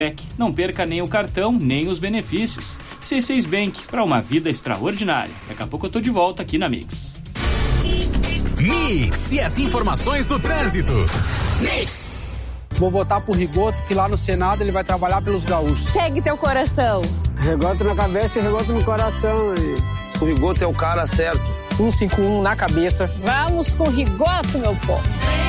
Não perca nem o cartão, nem os benefícios. C6 Bank, para uma vida extraordinária. Daqui a pouco eu tô de volta aqui na Mix. Mix e as informações do trânsito. Mix. Vou votar pro Rigoto, que lá no Senado ele vai trabalhar pelos gaúchos. Segue teu coração. Rigoto na cabeça e Rigoto no coração. O Rigoto é o cara certo. 151 na cabeça. Vamos com Rigoto, meu povo.